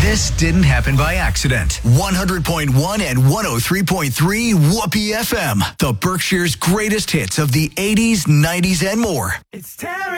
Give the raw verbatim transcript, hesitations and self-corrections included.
This didn't happen by accident. one hundred point one and one oh three point three Whoopee F M. The Berkshire's greatest hits of the eighties, nineties, and more. It's Terry.